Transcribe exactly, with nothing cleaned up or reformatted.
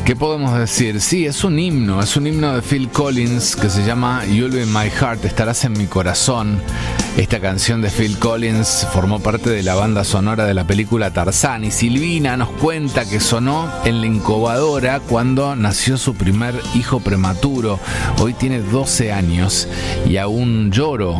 ¿Qué podemos decir? Sí, es un himno, es un himno de Phil Collins que se llama You'll Be in My Heart, estarás en mi corazón. Esta canción de Phil Collins formó parte de la banda sonora de la película Tarzán, y Silvina nos cuenta que sonó en la incubadora cuando nació su primer hijo prematuro. Hoy tiene doce años y aún lloro